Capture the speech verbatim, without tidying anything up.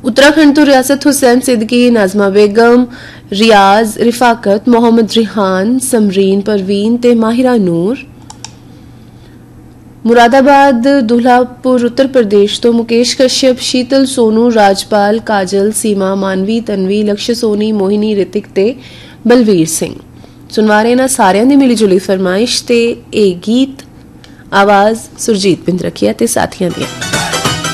उत्तराखंड तो रियासत हुसैन सिद्दीकी, नाजमा बेगम, रियाज, रिफाकत, मोहम्मद रिहान, समरीन परवीन ते माहिरा नूर। मुरादाबाद दुल्हापुर उत्तर प्रदेश तो मुकेश कश्यप, शीतल सोनू, राजपाल, काजल, सीमा, मानवी, तनवी, लक्ष्य सोनी, मोहिनी, रितिक ते बलवीर सिंह। सुनवा रहे ना सारियां दी मिली जुली फरमाइश ते ए गीत आवाज सुरजीत बिंद रखिया ते साथियां दियां।